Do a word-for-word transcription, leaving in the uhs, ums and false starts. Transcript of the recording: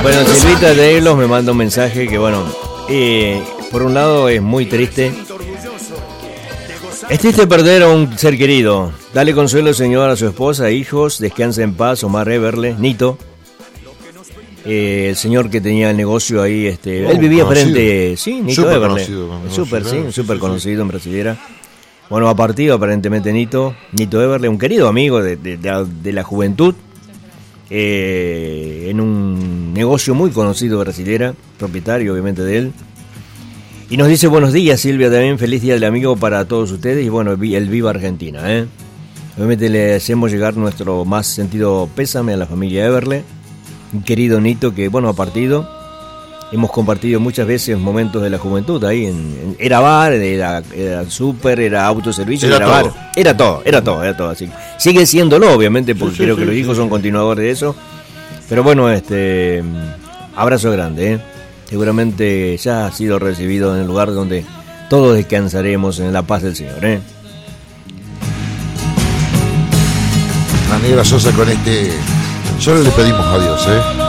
Bueno, Silvita de Eglos me manda un mensaje que, bueno, eh, por un lado es muy triste. Es triste perder a un ser querido. Dale consuelo, Señor, a su esposa, hijos, descanse en paz, Omar Everle, Nito. Eh, el señor que tenía el negocio ahí, este, oh, él vivía conocido. frente, sí, Nito super Everle, súper, sí, súper sí, conocido sí. en Brasilera. Bueno, ha partido aparentemente Nito, Nito Everle, un querido amigo de, de, de, de la juventud, eh, en un negocio muy conocido brasilera, propietario obviamente de él. Y nos dice buenos días, Silvia, también feliz día del amigo para todos ustedes y bueno, el Viva Argentina, ¿eh? Obviamente le hacemos llegar nuestro más sentido pésame a la familia Everle. Un querido Nito que, bueno, ha partido. Hemos compartido muchas veces momentos de la juventud ahí. En, en, era bar, era, era súper, era autoservicio, era, era bar. Era todo, era todo, era todo. Así. Sigue siéndolo, obviamente, porque sí, creo sí, que los hijos sí, son continuadores de eso. Pero bueno, este abrazo grande, ¿eh? Seguramente ya ha sido recibido en el lugar donde todos descansaremos en la paz del Señor, ¿eh? La negra Sosa con este... Solo le pedimos a Dios, ¿eh?